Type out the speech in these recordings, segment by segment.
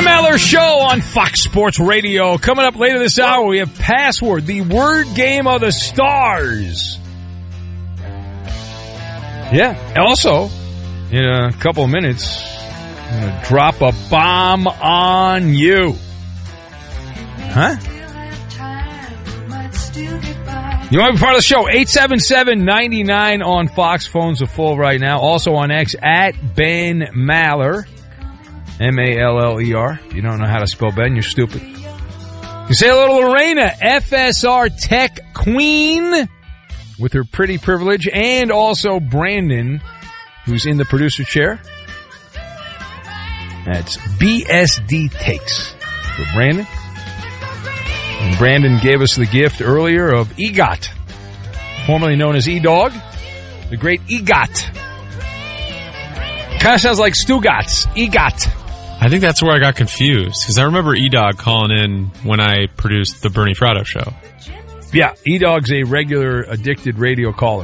Ben Maller Show on Fox Sports Radio. Coming up later this hour, we have Password, the word game of the stars. Yeah, also, in a couple of minutes, I'm going to drop a bomb on you. Huh? You want to be part of the show? 877-99 on Fox. Phones are full right now. Also on X, at Ben Maller. M-A-L-L-E-R. If you don't know how to spell Ben, you're stupid. You say hello to Lorena, FSR Tech Queen, with her pretty privilege, and also Brandon, who's in the producer chair. That's BSD Takes for Brandon. And Brandon gave us the gift earlier of EGOT, formerly known as E-Dog, the great EGOT. Kind of sounds like Stugatz, EGOT. I think that's where I got confused, because I remember E-Dog calling in when I produced the Bernie Fratto show. Yeah, E-Dog's a regular addicted radio caller.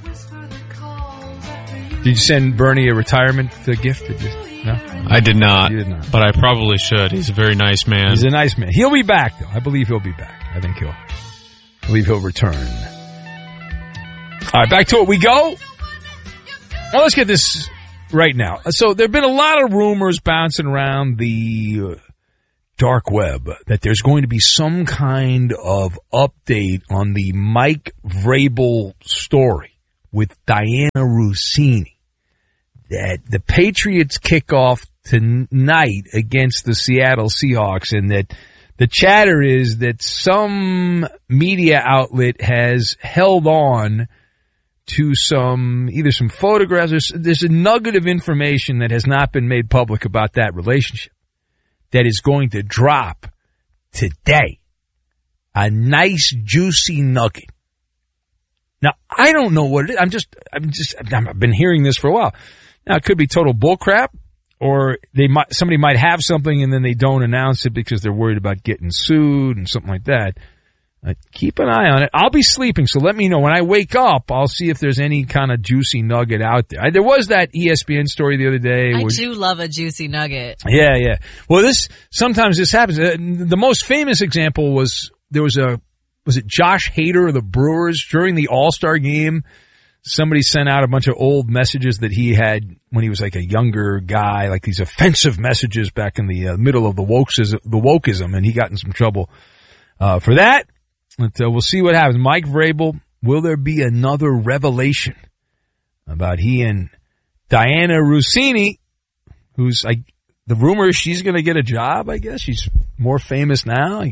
Did you send Bernie a retirement gift? Did you? No? I did not, You did not. But I probably should. He's a very nice man. He's a nice man. He'll be back, though. I believe he'll be back. I believe he'll return. All right, back to it we go. Well, let's get this right now. So there have been a lot of rumors bouncing around the dark web that there's going to be some kind of update on the Mike Vrabel story with Diana Russini. That the Patriots kick off tonight against the Seattle Seahawks, and that the chatter is that some media outlet has held on to either some photographs. There's a nugget of information that has not been made public about that relationship that is going to drop today. A nice, juicy nugget. Now, I don't know what it is. I've been hearing this for a while. Now, it could be total bullcrap, or somebody might have something and then they don't announce it because they're worried about getting sued and something like that. Keep an eye on it. I'll be sleeping, so let me know. When I wake up, I'll see if there's any kind of juicy nugget out there. There was that ESPN story the other day. I do love a juicy nugget. Yeah. Well, sometimes this happens. The most famous example was it Josh Hader of the Brewers during the All-Star game? Somebody sent out a bunch of old messages that he had when he was like a younger guy, like these offensive messages back in the middle of the wokeism, and he got in some trouble for that. But we'll see what happens. Mike Vrabel, will there be another revelation about he and Diana Russini, who's the rumor is she's going to get a job, I guess. She's more famous now.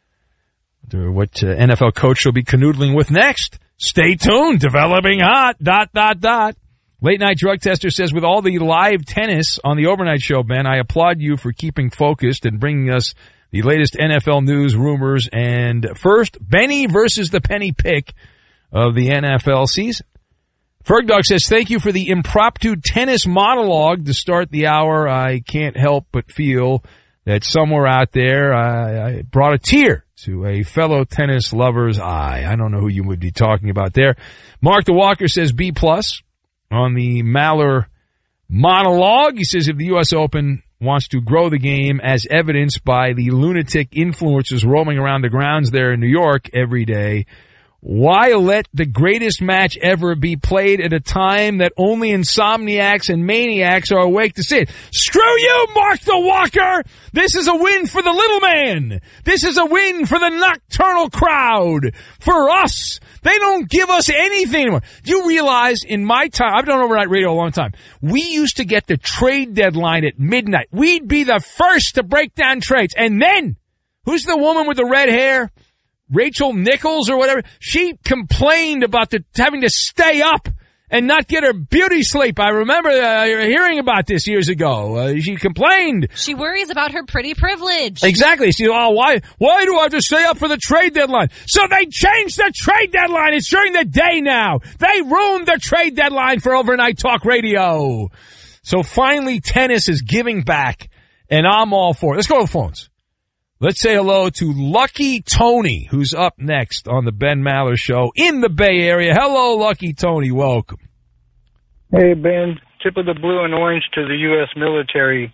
What NFL coach she'll be canoodling with next? Stay tuned. Developing hot. ... Late Night Drug Tester says, with all the live tennis on the overnight show, Ben, I applaud you for keeping focused and bringing us the latest NFL news, rumors, and first, Benny versus the penny pick of the NFL season. Fergdog says, thank you for the impromptu tennis monologue to start the hour. I can't help but feel that somewhere out there I brought a tear to a fellow tennis lover's eye. I don't know who you would be talking about there. Mark the Walker says B+ on the Maller monologue. He says if the U.S. Open wants to grow the game as evidenced by the lunatic influencers roaming around the grounds there in New York every day, why let the greatest match ever be played at a time that only insomniacs and maniacs are awake to see it? Screw you, Mark the Walker! This is a win for the little man! This is a win for the nocturnal crowd! For us! They don't give us anything anymore. Do you realize in my time, I've done overnight radio a long time, we used to get the trade deadline at midnight. We'd be the first to break down trades. And then, who's the woman with the red hair? Rachel Nichols or whatever, she complained about having to stay up and not get her beauty sleep. I remember hearing about this years ago. She complained. She worries about her pretty privilege. Exactly. She, why do I have to stay up for the trade deadline? So they changed the trade deadline. It's during the day now. They ruined the trade deadline for overnight talk radio. So finally tennis is giving back, and I'm all for it. Let's go to the phones. Let's say hello to Lucky Tony, who's up next on the Ben Maller Show in the Bay Area. Hello, Lucky Tony. Welcome. Hey, Ben. Tip of the blue and orange to the U.S. military.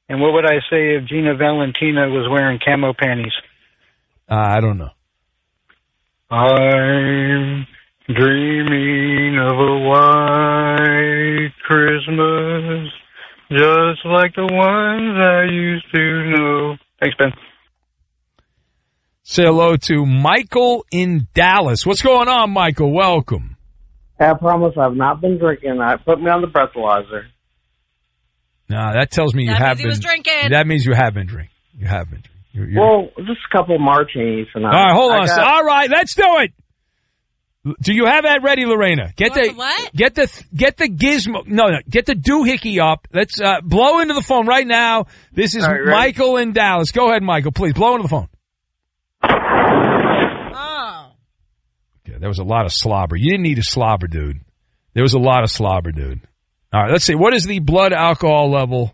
And what would I say if Gina Valentina was wearing camo panties? I don't know. I'm dreaming of a white Christmas, just like the ones I used to know. Thanks, Ben. Say hello to Michael in Dallas. What's going on, Michael? Welcome. I promise I've not been drinking. Put me on the breathalyzer. No, that tells me you That have means he been. was drinking. That means you have been drinking. You have been drinking. Well, just a couple of martinis tonight. All right, hold on. All right, let's do it. Do you have that ready, Lorena? Get You want the gizmo. No, get the doohickey up. Let's blow into the phone right now. This is All right, Michael in Dallas. Go ahead, Michael. Please blow into the phone. Oh. Okay, there was a lot of slobber. You didn't need a slobber, dude. There was a lot of slobber, dude. All right, let's see. What is the blood alcohol level?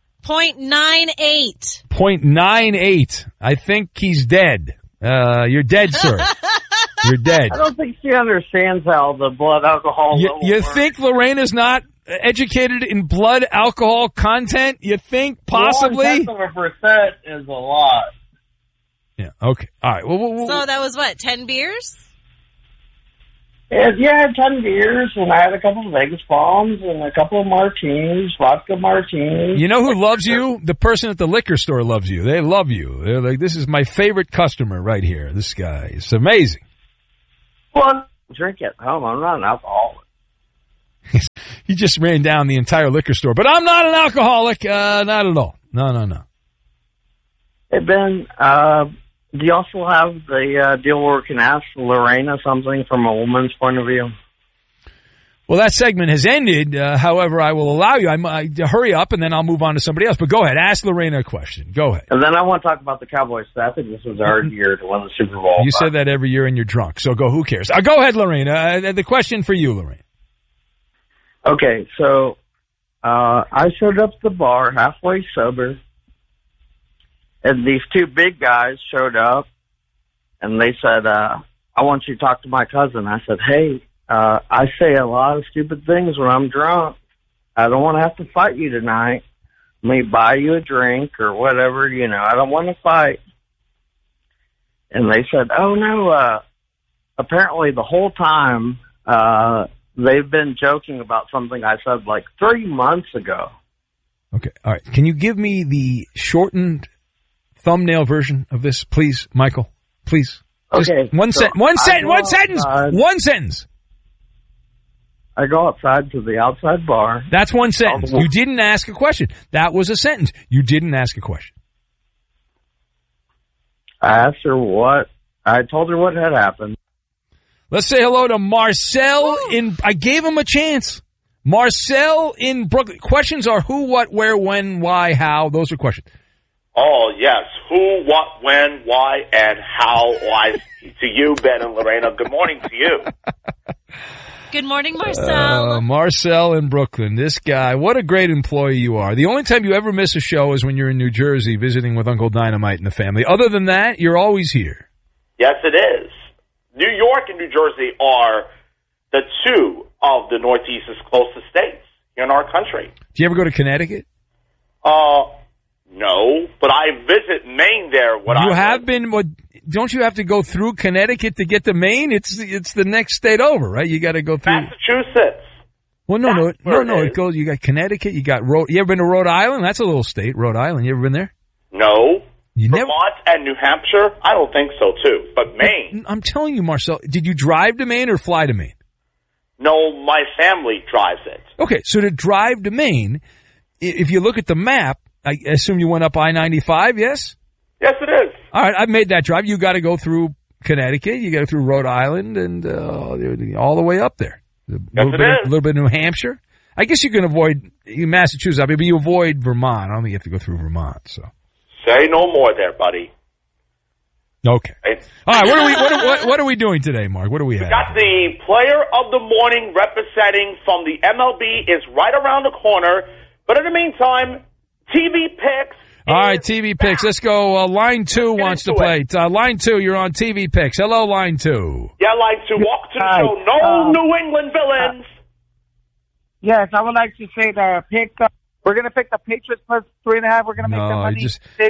0.98. 0.98. I think he's dead. You're dead, sir. You're dead. I don't think she understands how the blood alcohol level You works. think Lorena's not educated in blood alcohol content? You think possibly? 1/10% is a lot. Yeah. Okay. All right. Well, So that was what, 10 beers? Yeah, I had 10 beers, and I had a couple of Vegas bombs and a couple of martinis, vodka martinis. you know who loves you? The person at the liquor store loves you. They love you. They're like, this is my favorite customer right here. This guy. It's amazing. Well, I drink at home. I'm not an alcoholic. He just ran down the entire liquor store. But I'm not an alcoholic. Not at all. No. Hey, Ben, do you also have the deal where we can ask Lorena something from a woman's point of view? Well, that segment has ended. However, I will allow you. I hurry up, and then I'll move on to somebody else. But go ahead. Ask Lorena a question. Go ahead. And then I want to talk about the Cowboys. I think this was our year to win the Super Bowl. You said that every year and you're drunk. So who cares? Go ahead, Lorena. The question for you, Lorena. Okay, so I showed up at the bar halfway sober, and these two big guys showed up, and they said, I want you to talk to my cousin. I said, hey, I say a lot of stupid things when I'm drunk. I don't want to have to fight you tonight. Let me buy you a drink or whatever, I don't want to fight. And they said, oh, no, apparently the whole time they've been joking about something I said like 3 months ago. Okay. All right. Can you give me the shortened thumbnail version of this, please, Michael? Please. Just Okay. One sentence. I go outside to the outside bar. That's one sentence. You didn't ask a question. That was a sentence. You didn't ask a question. I asked her I told her what had happened. Let's say hello to Marcel I gave him a chance. Marcel in Brooklyn. Questions are who, what, where, when, why, how. Those are questions. Oh, yes. Who, what, when, why, and how. To you, Ben and Lorena. Good morning to you. Good morning, Marcel. Marcel in Brooklyn. This guy, what a great employee you are. The only time you ever miss a show is when you're in New Jersey visiting with Uncle Dynamite and the family. Other than that, you're always here. Yes, it is. New York and New Jersey are the two of the Northeast's closest states here in our country. Do you ever go to Connecticut? No, but I visit Maine there. Don't you have to go through Connecticut to get to Maine? It's the next state over, right? You got to go through Massachusetts. Well, no. It goes. You got Connecticut. You got You ever been to Rhode Island? That's a little state, Rhode Island. You ever been there? No. You Vermont and New Hampshire? I don't think so, too. But Maine. I'm telling you, Marcel. Did you drive to Maine or fly to Maine? No, my family drives it. Okay, so to drive to Maine, if you look at the map, I assume you went up I-95, yes? Yes, it is. All right, I've made that drive. You got to go through Connecticut. You got to go through Rhode Island and all the way up there. A little bit of New Hampshire. I guess you can avoid Massachusetts, but you avoid Vermont. I don't think you have to go through Vermont. So say no more there, buddy. Okay. Right. All right. What are we doing today, Mark? What do we have? Got the player of the morning representing from the MLB is right around the corner. But in the meantime, TV picks. All right, TV picks. Let's go. Line 2 wants to play. Line 2, you're on TV picks. Hello, Line 2. Yeah, Line 2. Walk to the show. No New England villains. Yes, I would like to say the pick We're going to pick the Patriots plus 3.5. We're going to make the money.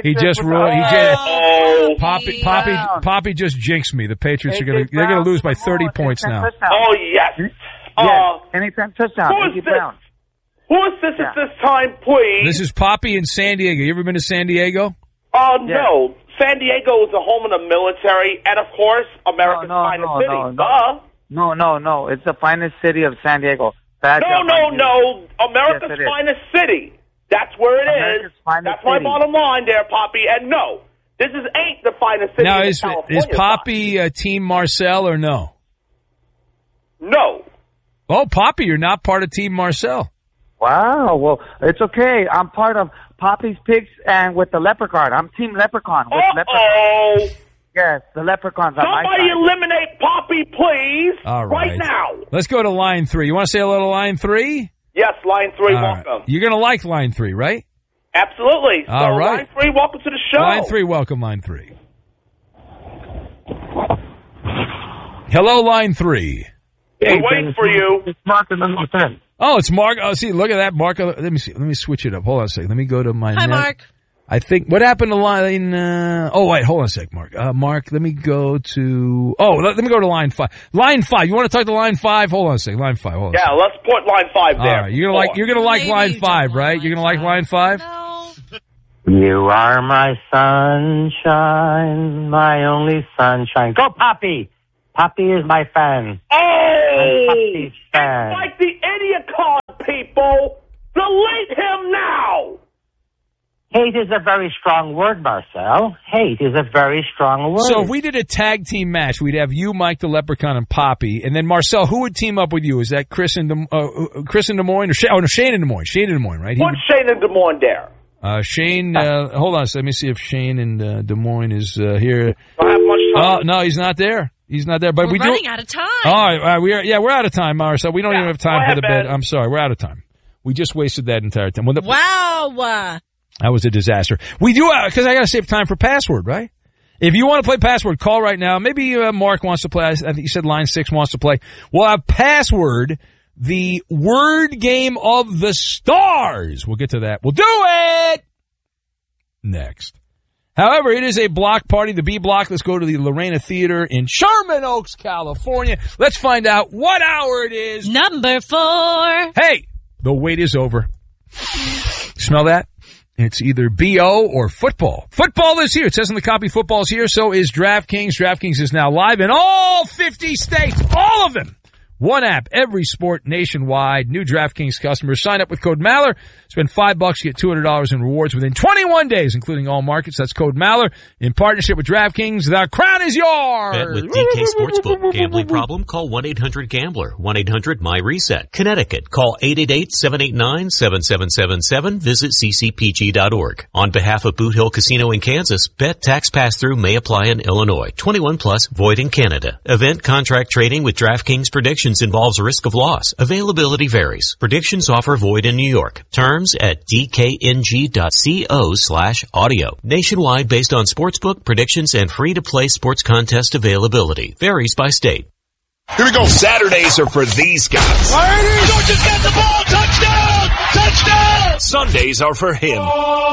Poppy just jinxed me. The Patriots they're going to lose by 30 points now. Oh, yes. Anytime touchdown. Who is this at this time, please? This is Poppy in San Diego. You ever been to San Diego? No. San Diego is the home of the military and, of course, America's finest city. No. It's the finest city of San Diego. No. America's finest city. That's where it is. That's my bottom line there, Poppy. And no, this ain't the finest city in California. Is Poppy Team Marcel or no? No. Oh, Poppy, you're not part of Team Marcel. Wow. Well, it's okay. I'm part of Poppy's Pigs and with the Leprechaun. I'm Team Leprechaun. Uh-oh. Yes, the Leprechauns on my side. Somebody eliminate Poppy, please. All right. Right now. Let's go to line 3. You want to say hello to line 3? Yes, line 3, welcome. Right. You're going to like line 3, right? Absolutely. All right. Line 3, welcome to the show. Line 3, welcome, line 3. Hello, line 3. We're waiting for you. It's Mark and number 10. Oh, it's Mark. Oh, see, look at that, Mark. Let me see. Let me switch it up. Hold on a second. Let me go to my. Hi, Mark. I think what happened to line. Oh, wait, hold on a sec, Mark. Mark, let me go to. Oh, let me go to line 5. Line 5. You want to talk to line 5? Hold on a second. Line 5. Hold on. Yeah, let's put line 5 there. All right, you're gonna like line 5, right? You're gonna like line 5. No. You are my sunshine, my only sunshine. Go, Poppy. Poppy is my fan. Oh, Poppy's fan. It's like the Idiocon people. Delete him now. Hate is a very strong word, Marcel. Hate is a very strong word. So if we did a tag team match, we'd have you, Mike the Leprechaun, and Poppy, and then Marcel. Who would team up with you? Is that Chris in Des Moines or Shane in Des Moines? Shane in Des Moines, right? Put Shane in Des Moines there. Shane, hold on. So let me see if Shane in Des Moines is here. Don't have much time. No, he's not there. He's not there. But we're running out of time. All right, we're out of time, Marcel. We don't even have time for the Ben. bed. I'm sorry, we're out of time. We just wasted that entire time. Wow. That was a disaster. We do, because I got to save time for password, right? If you want to play password, call right now. Maybe Mark wants to play. I think you said line 6 wants to play. We'll have password, the word game of the stars. We'll get to that. We'll do it next. However, it is a block party, the B block. Let's go to the Lorena Theater in Sherman Oaks, California. Let's find out what hour it is. Number 4. Hey, the wait is over. Smell that? It's either BO or football. Football is here. It says in the copy, football is here. So is DraftKings. DraftKings is now live in all 50 states. All of them. One app, every sport nationwide. New DraftKings customers sign up with code Maller. Spend $5, get $200 in rewards within 21 days, including all markets. That's code Maller in partnership with DraftKings. The crown is yours. Bet with DK Sportsbook. Gambling problem? Call 1-800-GAMBLER. 1-800-MY-RESET. Connecticut. Call 888-789-7777. Visit ccpg.org. On behalf of Boot Hill Casino in Kansas, bet tax pass-through may apply in Illinois. 21 plus, void in Canada. Event contract trading with DraftKings Predictions involves risk of loss. Availability varies. Predictions offer void in New York. Terms at dkng.co/audio. Nationwide based on sportsbook, predictions, and free-to-play sports contest availability. Varies by state. Here we go. Saturdays are for these guys. Georgia's got the ball. Touchdown! Touchdown! Sundays are for him.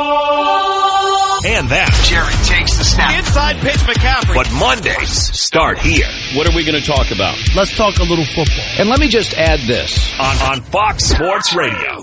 And that. Jerry takes the snap. Inside pitch, McCaffrey. But Mondays start here. What are we going to talk about? Let's talk a little football. And let me just add this. On Fox Sports Radio.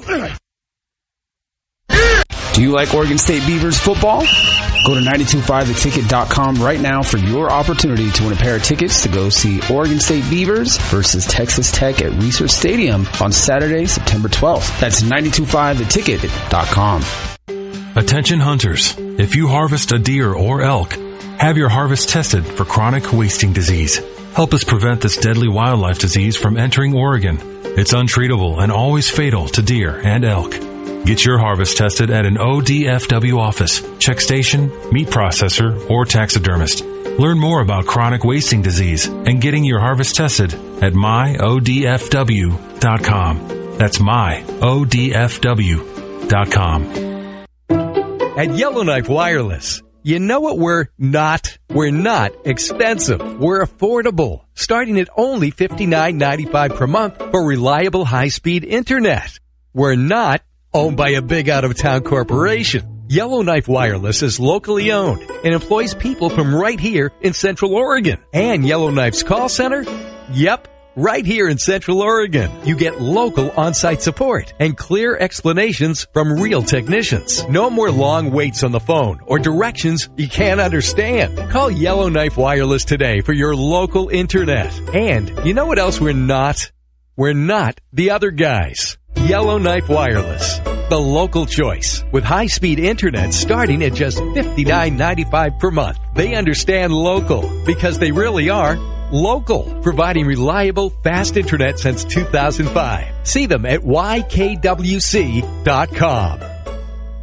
Do you like Oregon State Beavers football? Go to 925theticket.com right now for your opportunity to win a pair of tickets to go see Oregon State Beavers versus Texas Tech at Research Stadium on Saturday, September 12th. That's 925theticket.com. Attention hunters, if you harvest a deer or elk, have your harvest tested for chronic wasting disease. Help us prevent this deadly wildlife disease from entering Oregon. It's untreatable and always fatal to deer and elk. Get your harvest tested at an ODFW office, check station, meat processor, or taxidermist. Learn more about chronic wasting disease and getting your harvest tested at myodfw.com. That's myodfw.com. At Yellowknife Wireless, you know what we're not? We're not expensive. We're affordable, starting at only $59.95 per month for reliable high-speed internet. We're not owned by a big out-of-town corporation. Yellowknife Wireless is locally owned and employs people from right here in Central Oregon. And Yellowknife's call center? Yep, right here in Central Oregon. You get local on-site support and clear explanations from real technicians. No more long waits on the phone or directions you can't understand. Call Yellowknife Wireless today for your local internet. And you know what else we're not? We're not the other guys. Yellowknife Wireless, the local choice, with high-speed internet starting at just $59.95 per month. They understand local because they really are local, providing reliable, fast internet since 2005. See them at ykwc.com.